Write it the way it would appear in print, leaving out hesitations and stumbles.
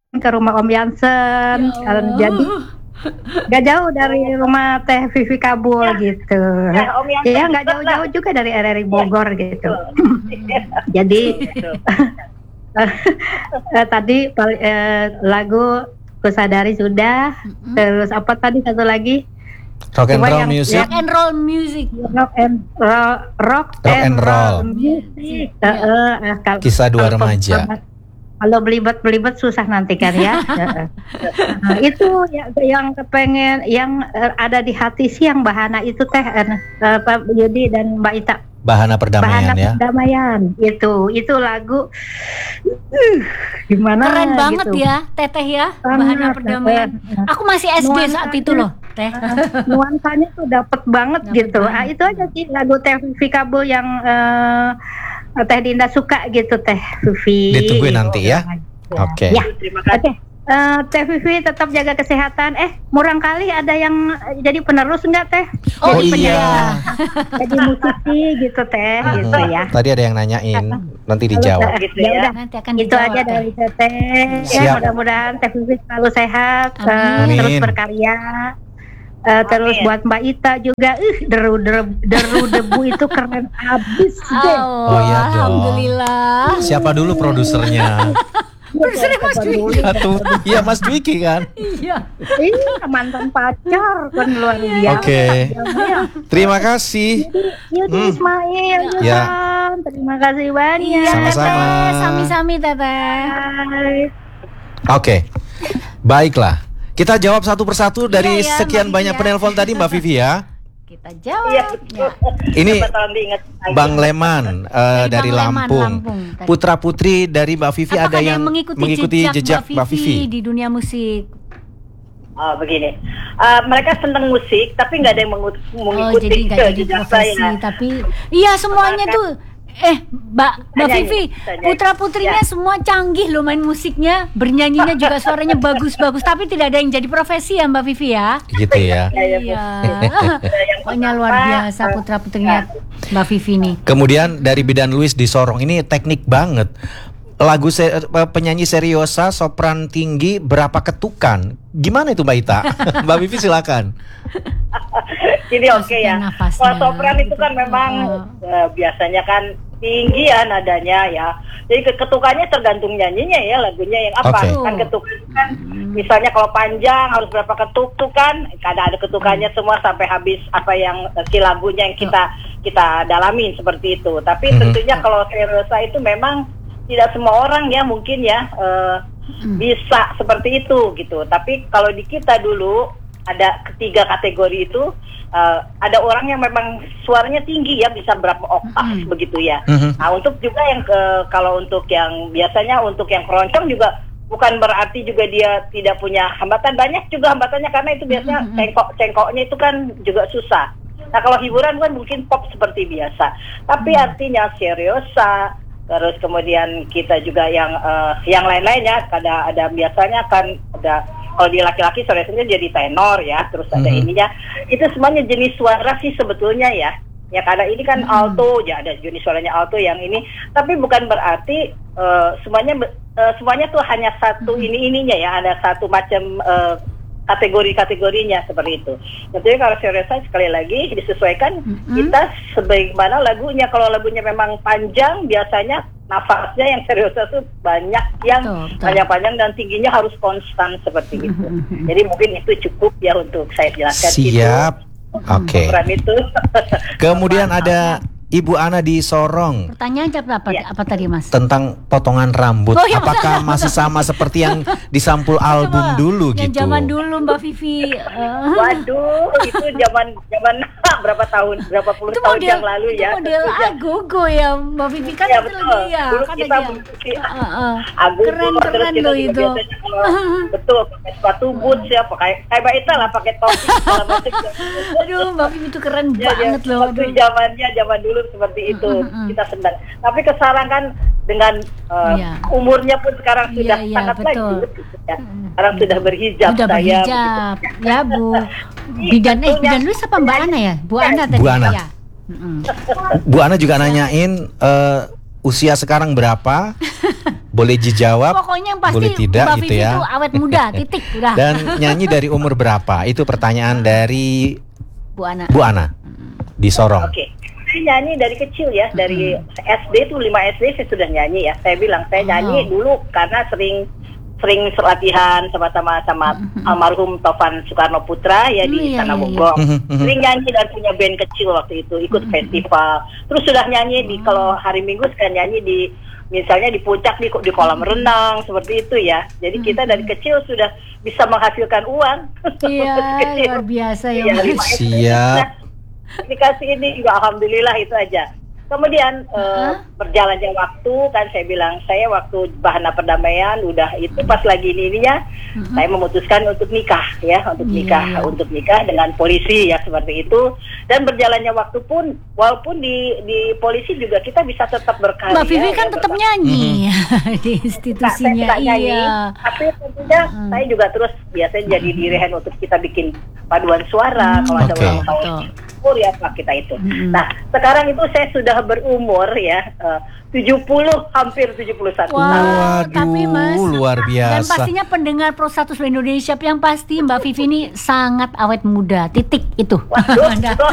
ke rumah Om Jansen. Ya Jadi Allah. nggak jauh dari rumah Teh Vivi Kabul gitu. Om Jansen Ya nggak jauh-jauh juga dari RRI Bogor gitu. Jadi tadi lagu Kusadari sudah. Terus apa tadi satu lagi? Rock and Coba roll yang- music. Rock and roll music. Rock and roll music. Kisah dua remaja. Kalau belibet susah nanti kan ya. Nah, itu yang kepengen, yang ada di hati sih yang Bahana itu teh Pak Yudi dan Mbak Ita. Bahana perdamaian Bahana ya. perdamaian itu lagu gimana? Keren banget gitu. ya, Teteh ya, Sangat Bahana perdamaian. keren. Aku masih SD saat itu loh, Teh. Nuansanya tuh dapet banget Dapet gitu. banget. Itu aja sih lagu Teh Vivi Kabul yang Teh Dinda suka gitu Teh Vivi. Ditungguin nanti ya. Oke. Ya. Terima kasih. Teh Vivi tetap jaga kesehatan. Murang kali ada yang jadi penerus enggak Teh? Oh Oh Jadi iya. jadi musisi gitu Teh, gitu ya. Tadi ada yang nanyain, nanti dijawab. Gitu Ya ya. udah. Nanti akan Itu dijawab, aja Teh. dari Teteh. Siap. Ya, mudah-mudahan Teh Vivi selalu sehat, Amin. terus Amin. berkarya. Terus Amin. buat Mbak Ita juga, deru debu itu keren abis deh. Oh iya dong. Alhamdulillah. Siapa dulu produsernya? Produsernya Mas Dwiki. Satu. Iya Mas Dwiki kan. Iya. Iya, mantan pacar kan luar biasa. Oke. Terima kasih. Yudi Ismail, Ya. Yusan, terima kasih banyak. Iya, Sama-sama. Teteh. Sami-sami, Teteh. Bye. Oke. Baiklah. Kita jawab satu persatu dari Iya, sekian Mbak banyak Vivi ya. penelpon tadi Mbak Vivi ya. Kita jawab. Iya. Ya. Ini Coba tolong diingat lagi. Bang Leman dari Bang Leman, Lampung. Lampung. Tadi. Putra putri dari Mbak Vivi Apakah ada yang mengikuti jejak Mbak Vivi. di dunia musik? Oh begini, mereka senang musik tapi nggak ada yang Oh, mengikuti jadi nggak jadi jejak profesi, saya. tapi iya semuanya tuh. Mbak Tanya Vivi, ini. putra putrinya Ya. semua canggih loh main musiknya, bernyanyinya juga suaranya bagus-bagus, tapi tidak ada yang jadi profesi ya Mbak Vivi ya. Gitu ya. Iya. Pokoknya luar biasa putra putrinya Mbak Vivi nih. Kemudian dari Bidan Luis di Sorong, ini teknik banget. Lagu penyanyi seriosa sopran tinggi berapa ketukan? Gimana itu Mbak Ita? Mbak Vivi silakan. Jadi oke ya. Nafasnya. Kalau sopran itu kan memang biasanya kan tinggi ya nadanya ya. Jadi ketukannya tergantung nyanyinya ya, lagunya yang apa. Oke. Kan ketukan kan misalnya kalau panjang harus berapa ketuk tuh kan. Kadang ada ketukannya semua sampai habis apa yang si lagunya yang kita dalamin seperti itu. Tapi tentunya kalau seriosa itu memang tidak semua orang ya mungkin ya bisa seperti itu gitu. Tapi kalau di kita dulu ada ketiga kategori itu, ada orang yang memang suaranya tinggi ya, bisa berapa oktav begitu ya. Nah untuk juga yang kalau untuk yang biasanya untuk yang keroncong juga bukan berarti juga dia tidak punya hambatan, banyak juga hambatannya karena itu biasanya cengkoknya itu kan juga susah. Nah kalau hiburan kan mungkin pop seperti biasa, tapi artinya seriosa. Terus kemudian kita juga yang lain-lainnya ada biasanya kan ada kalau di laki-laki suaranya jadi tenor ya, terus ada ininya itu semuanya jenis suara sih sebetulnya ya karena ini kan alto ya, ada jenis suaranya alto yang ini, tapi bukan berarti semuanya tuh hanya satu ininya ya, ada satu macam kategori-kategorinya seperti itu. Tentunya kalau seriosa sekali lagi disesuaikan kita sebagaimana lagunya. Kalau lagunya memang panjang, biasanya nafasnya yang seriosa tuh banyak yang panjang-panjang dan tingginya harus konstan seperti itu. Jadi mungkin itu cukup ya untuk saya jelaskan. Siap. Oke. Itu. Kemudian ada Ibu Ana di Sorong. Pertanyaan apa tadi Mas? Tentang potongan rambut. Oh, ya, apakah masih sama seperti yang di sampul album dulu yang gitu? zaman dulu Mbak Vivi. Waduh, itu zaman berapa puluh Itu tahun yang lalu ya. Itu model Agogo ya Mbak Vivi kan Ya, itu betul. lagi ya. Dulu Kan kita lagi ya. Agogo, Keren terus kita loh juga itu. biasanya kalau betul pakai sepatu boots ya, pakai kayak Mbak Ita lah pakai topi segala macam. Aduh Mbak Vivi itu keren Ya, banget loh. waktu zaman dulu seperti itu kita senang. Tapi sekarang kan dengan umurnya pun sekarang sudah sangat betul. lanjut gitu ya. Sekarang sudah berhijab Sudah saya. berhijab. Ya Bu. Bidan lu siapa Mbak Ana ya? Bu Ana tadi. Bu Ana. Ya. Bu Ana juga nanyain usia sekarang berapa? boleh dijawab, Pokoknya yang pasti boleh tidak Mbak gitu Vivi ya. itu awet muda, titik udah. Dan nyanyi dari umur berapa? Itu pertanyaan dari Bu Ana. Bu Ana di Sorong. Oke. Saya nyanyi dari kecil ya, dari SD tuh 5 SD saya sudah nyanyi ya. Saya bilang saya nyanyi dulu karena sering latihan sama almarhum Tovan Soekarno Putra ya di Istana Bogor. Sering nyanyi dan punya band kecil waktu itu, ikut festival. Terus sudah nyanyi di kalau hari Minggu sekalian nyanyi di misalnya di puncak di kolam renang seperti itu ya. Jadi kita dari kecil sudah bisa menghasilkan uang. Iya, luar biasa ya. Iya, Mas. Siap. Dikasih ini juga alhamdulillah itu aja. Kemudian berjalannya waktu kan saya bilang saya waktu Bahana Perdamaian udah itu pas lagi ininya saya memutuskan untuk nikah ya, untuk nikah dengan polisi ya seperti itu. Dan berjalannya waktu pun walaupun di polisi juga kita bisa tetap berkarya. Mbak Vivi kan tetap nyanyi di institusinya. Iya. Tapi tentunya saya juga terus biasanya jadi dirihen untuk kita bikin paduan suara kalau ada ulang tahun ya Pak kita itu. Nah, sekarang itu saya sudah berumur ya 70 hampir 71 tahun. Tapi Mas, luar biasa. Dan pastinya pendengar Pro 100 Indonesia yang pasti Mbak Vivi ini sangat awet muda. Titik itu. Waduh,